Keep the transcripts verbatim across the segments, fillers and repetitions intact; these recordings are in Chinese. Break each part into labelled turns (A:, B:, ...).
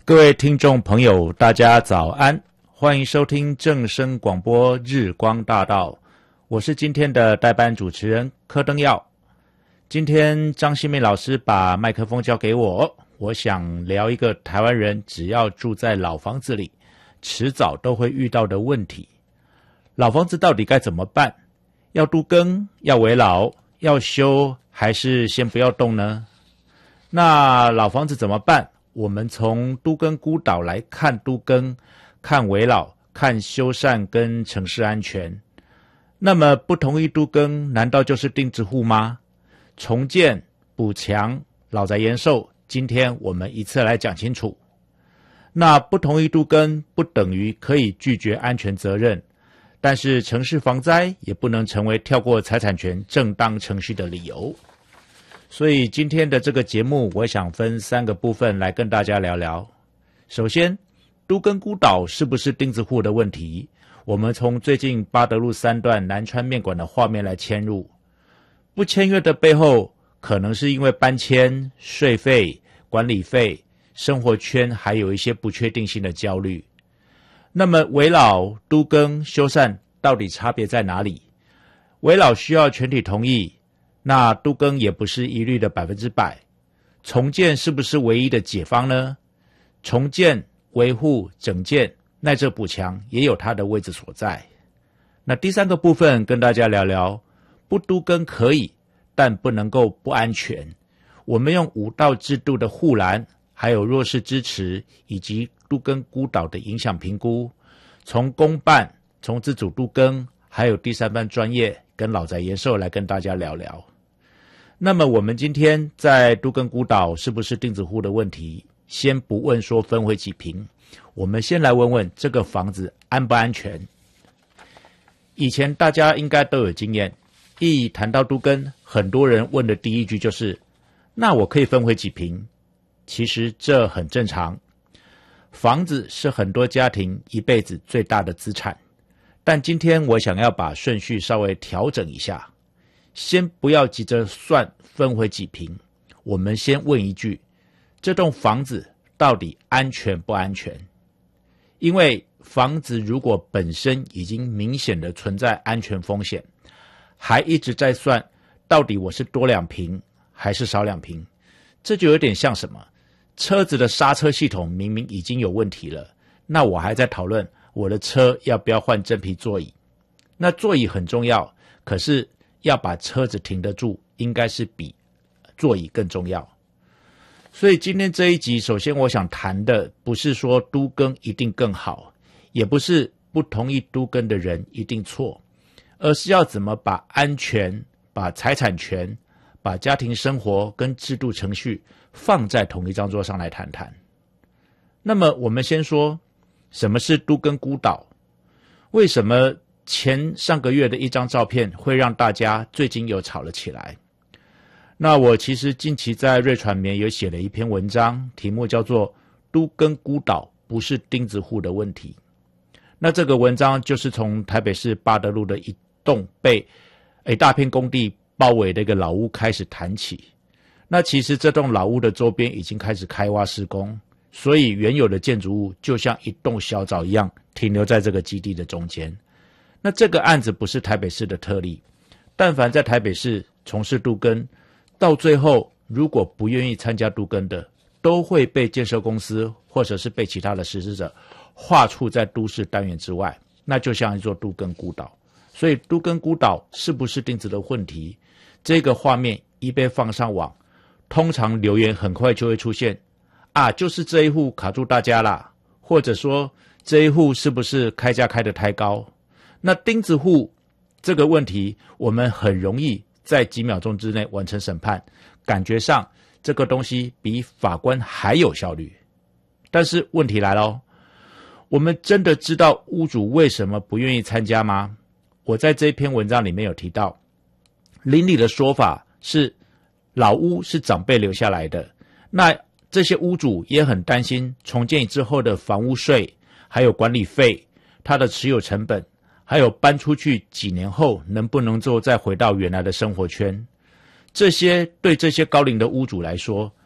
A: 各位听众朋友，大家早安，欢迎收听正声广播日光大道，我是今天的代班主持人柯登耀。今天张新梅老师把麦克风交给我，我想聊一个台湾人只要住在老房子里，迟早都会遇到的问题。老房子到底该怎么办？要都更，要危老，要修，还是先不要动呢？那老房子怎么办？我们从都更孤岛来看都更，看危老，看修缮跟城市安全。那么不同意都更，难道就是钉子户吗？重建、补强、老宅延寿，今天我们一次来讲清楚。那不同意都更不等于可以拒绝安全责任，但是城市防灾也不能成为跳过财产权正当程序的理由。所以今天的这个节目，我想分三个部分来跟大家聊聊。首先，都更孤岛是不是钉子户的问题？我们从最近八德路三段南川面馆的画面来嵌入。不签约的背后，可能是因为搬迁、税费、管理费、生活圈还有一些不确定性的焦虑。那么危老、都更、修缮到底差别在哪里？危老需要全体同意，那都更也不是一律的百分之百。重建是不是唯一的解方呢？重建、维护、整建乃至补强也有它的位置所在。那第三个部分跟大家聊聊，不都更可以，但不能够不安全。我们用五道制度的护栏，还有弱势支持，以及都更孤岛的影响评估，从公办、从自主都更，还有第三方专业跟老宅延寿来跟大家聊聊。那么我们今天在都更孤岛是不是钉子户的问题，先不问说分回几坪，我们先来问问这个房子安不安全。以前大家应该都有经验，一谈到都更，很多人问的第一句就是那我可以分回几坪？其实这很正常，房子是很多家庭一辈子最大的资产，但今天我想要把顺序稍微调整一下，先不要急着算分回几坪，我们先问一句，这栋房子到底安全不安全？因为房子如果本身已经明显的存在安全风险，还一直在算到底我是多两坪还是少两坪，这就有点像什么？车子的刹车系统明明已经有问题了，那我还在讨论我的车要不要换真皮座椅。那座椅很重要，可是要把车子停得住，应该是比座椅更重要。所以今天这一集，首先我想谈的不是说都更一定更好，也不是不同意都更的人一定错，而是要怎么把安全、把财产权、把家庭生活跟制度程序放在同一张桌上来谈谈。那么我们先说什么是都更孤岛，为什么前上个月的一张照片会让大家最近又吵了起来。那我其实近期在瑞传媒有写了一篇文章，题目叫做都更孤岛不是钉子户的问题。那这个文章就是从台北市八德路的一栋被一大片工地包围的一个老屋开始谈起。那其实这栋老屋的周边已经开始开挖施工，所以原有的建筑物就像一栋小岛一样停留在这个基地的中间。那这个案子不是台北市的特例，但凡在台北市从事都更，到最后如果不愿意参加都更的，都会被建设公司或者是被其他的实施者划出在都市单元之外，那就像一座都更孤岛。所以都更孤岛是不是钉子的问题，这个画面一被放上网，通常留言很快就会出现啊，就是这一户卡住大家啦，或者说这一户是不是开价开得太高。那钉子户这个问题，我们很容易在几秒钟之内完成审判，感觉上这个东西比法官还有效率。但是问题来了，我们真的知道屋主为什么不愿意参加吗？我在这篇文章里面有提到，邻里的说法是老屋是长辈留下来的，那这些屋主也很担心重建之后的房屋税，还有管理费，它的持有成本，还有搬出去几年后能不能够再回到原来的生活圈。这些对这些高龄的屋主来说，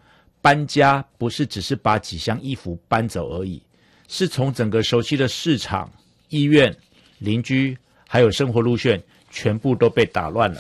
A: 搬家不是只是把几箱衣服搬走而已，是从整个熟悉的市场、医院、邻居还有生活路线全部都被打乱了。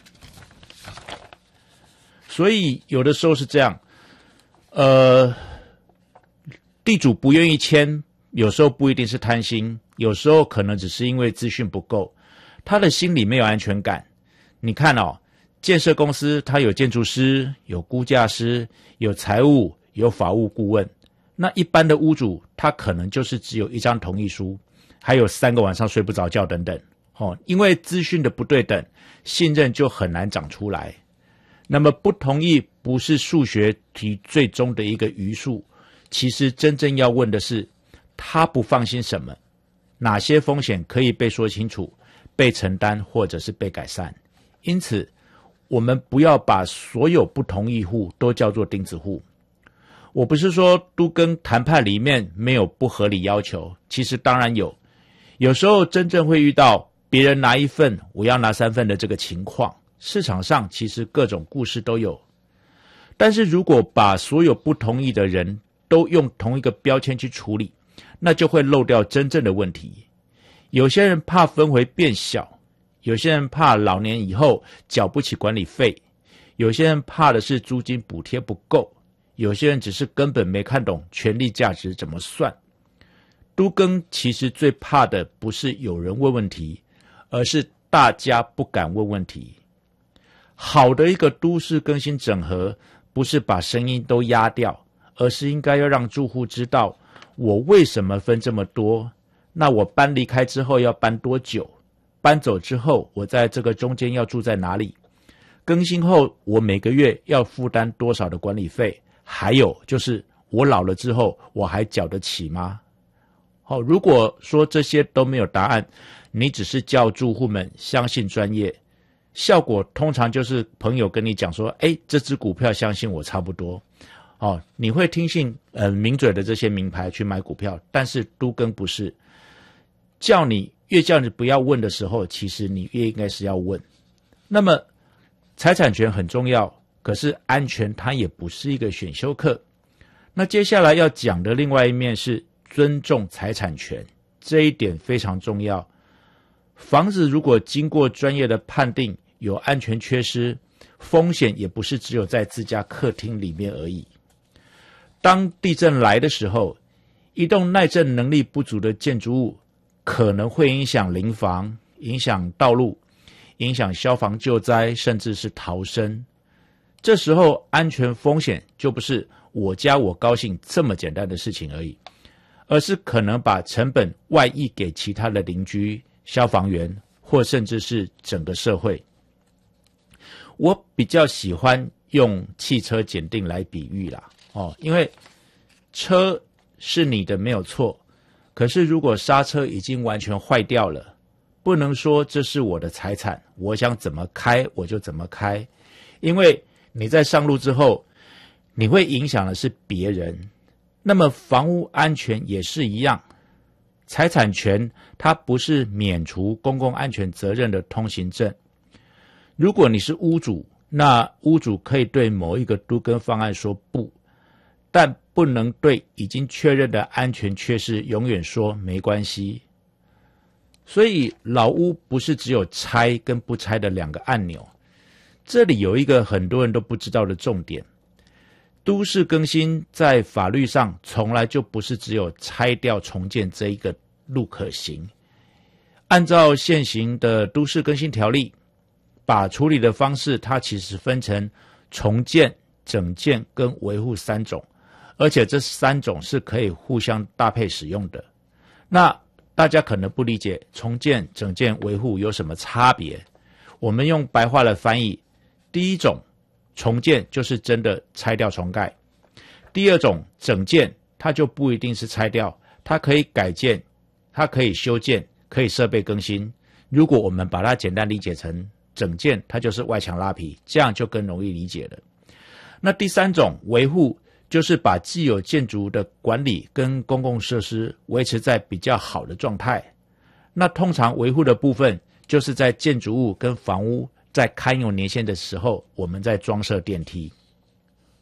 A: 所以有的时候是这样，呃，地主不愿意签，有时候不一定是贪心，有时候可能只是因为资讯不够，他的心里没有安全感。你看哦，建设公司他有建筑师、有估价师、有财务、有法务顾问，那一般的屋主他可能就是只有一张同意书，还有三个晚上睡不着觉等等。哦，因为资讯的不对等，信任就很难长出来。那么不同意不是数学题最终的一个余数，其实真正要问的是，他不放心什么，哪些风险可以被说清楚、被承担或者是被改善。因此，我们不要把所有不同意户都叫做钉子户。我不是说都更谈判里面没有不合理要求，其实当然有，有时候真正会遇到别人拿一份，我要拿三份的这个情况，市场上其实各种故事都有。但是如果把所有不同意的人都用同一个标签去处理，那就会漏掉真正的问题。有些人怕分回变小，有些人怕老年以后缴不起管理费，有些人怕的是租金补贴不够，有些人只是根本没看懂权利价值怎么算。都更其实最怕的不是有人问问题，而是大家不敢问问题。好的一个都市更新整合，不是把声音都压掉，而是应该要让住户知道，我为什么分这么多，那我搬离开之后要搬多久，搬走之后我在这个中间要住在哪里，更新后我每个月要负担多少的管理费，还有就是我老了之后我还缴得起吗？好，如果说这些都没有答案，你只是叫住户们相信专业，效果通常就是朋友跟你讲说，诶，这只股票相信我差不多。哦，你会听信呃名嘴的这些名牌去买股票，但是都更不是。叫你越叫你不要问的时候，其实你越应该是要问。那么财产权很重要，可是安全它也不是一个选修课。那接下来要讲的另外一面是尊重财产权，这一点非常重要。房子如果经过专业的判定有安全缺失，风险也不是只有在自家客厅里面而已。当地震来的时候，一栋耐震能力不足的建筑物可能会影响邻房，影响道路，影响消防救灾，甚至是逃生。这时候安全风险就不是我家我高兴这么简单的事情而已，而是可能把成本外溢给其他的邻居、消防员，或甚至是整个社会。我比较喜欢用汽车检定来比喻啦，哦，因为车是你的没有错，可是如果刹车已经完全坏掉了，不能说这是我的财产，我想怎么开我就怎么开，因为你在上路之后，你会影响的是别人。那么房屋安全也是一样，财产权它不是免除公共安全责任的通行证。如果你是屋主，那屋主可以对某一个都更方案说不，但不能对已经确认的安全缺失永远说没关系。所以老屋不是只有拆跟不拆的两个按钮。这里有一个很多人都不知道的重点，都市更新在法律上从来就不是只有拆掉重建这一个路可行。按照现行的都市更新条例，把处理的方式它其实分成重建、整建跟维护三种，而且这三种是可以互相搭配使用的。那大家可能不理解重建、整建、维护有什么差别，我们用白话来翻译。第一种重建就是真的拆掉重盖，第二种整建它就不一定是拆掉，它可以改建，它可以修建，可以设备更新。如果我们把它简单理解成整建，它就是外墙拉皮，这样就更容易理解了。那第三种维护就是把既有建筑的管理跟公共设施维持在比较好的状态。那通常维护的部分就是在建筑物跟房屋在堪用年限的时候，我们在装设电梯。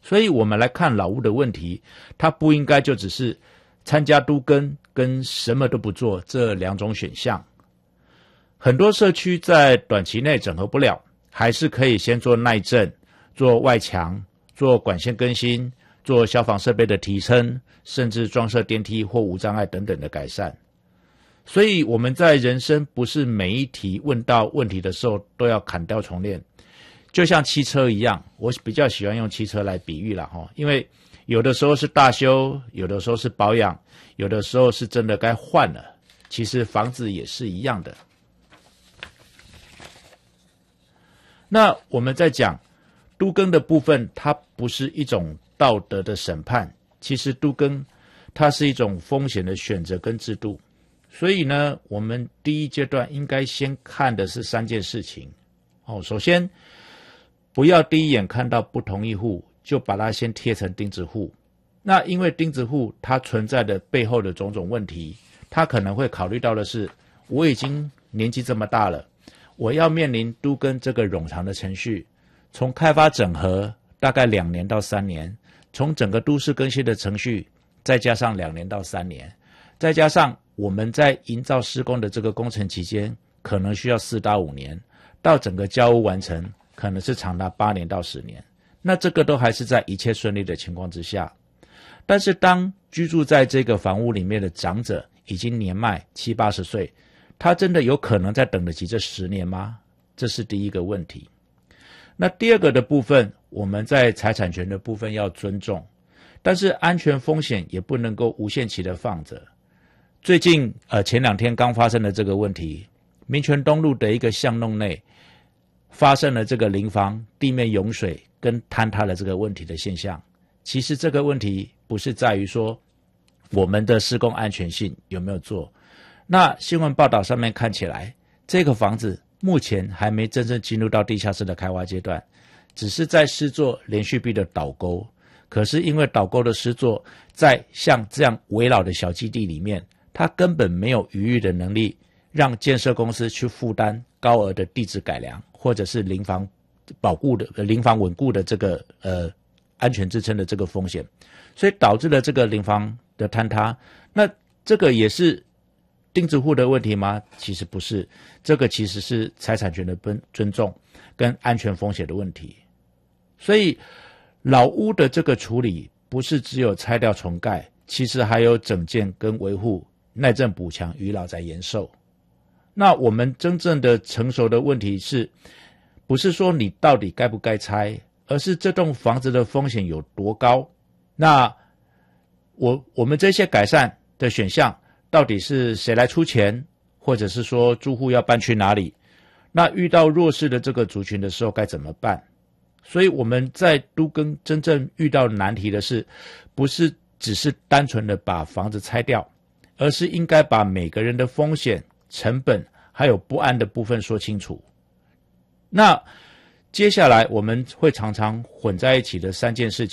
A: 所以我们来看老屋的问题，它不应该就只是参加都更跟什么都不做这两种选项。很多社区在短期内整合不了，还是可以先做耐震、做外墙、做管线更新、做消防设备的提升，甚至装设电梯或无障碍等等的改善。所以我们在人生不是每一题问到问题的时候都要砍掉重练，就像汽车一样，我比较喜欢用汽车来比喻啦，因为有的时候是大修，有的时候是保养，有的时候是真的该换了。其实房子也是一样的。那我们在讲都更的部分，它不是一种道德的审判，其实都更它是一种风险的选择跟制度。所以呢，我们第一阶段应该先看的是三件事情。哦，首先不要第一眼看到不同意户就把它先贴成钉子户。那因为钉子户它存在的背后的种种问题，它可能会考虑到的是，我已经年纪这么大了，我要面临都更这个冗长的程序，从开发整合大概两年到三年，从整个都市更新的程序再加上两年到三年，再加上我们在营造施工的这个工程期间可能需要四到五年，到整个交屋完成可能是长达八年到十年。那这个都还是在一切顺利的情况之下。但是当居住在这个房屋里面的长者已经年迈七八十岁，他真的有可能再等得起这十年吗？这是第一个问题。那第二个的部分，我们在财产权的部分要尊重，但是安全风险也不能够无限期的放着。最近呃前两天刚发生的这个问题，民权东路的一个巷弄内发生了这个临房地面涌水跟坍塌的这个问题的现象。其实这个问题不是在于说我们的施工安全性有没有做，那新闻报道上面看起来，这个房子目前还没真正进入到地下室的开挖阶段，只是在施作连续壁的导沟。可是因为导沟的施作在像这样围绕的小基地里面，它根本没有余裕的能力让建设公司去负担高额的地质改良，或者是临房保固的临房稳固的这个呃安全支撑的这个风险，所以导致了这个临房的坍塌。那这个也是钉子户的问题吗？其实不是，这个其实是财产权的尊重跟安全风险的问题。所以老屋的这个处理不是只有拆掉重盖，其实还有整建跟维护、耐震补强、余老在延寿。那我们真正的成熟的问题是，不是说你到底该不该拆，而是这栋房子的风险有多高。那我我们这些改善的选项到底是谁来出钱，或者是说住户要搬去哪里？那遇到弱势的这个族群的时候该怎么办？所以我们在都更真正遇到难题的是，不是只是单纯的把房子拆掉，而是应该把每个人的风险、成本还有不安的部分说清楚。那接下来我们会常常混在一起的三件事情。